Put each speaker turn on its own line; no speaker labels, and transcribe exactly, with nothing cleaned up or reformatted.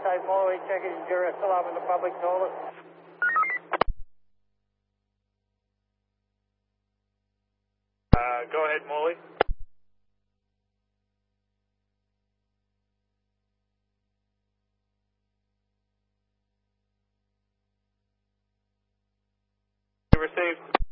Type Molly, checking zero, still out in the public toilet.
Uh, go ahead, Molly. Received.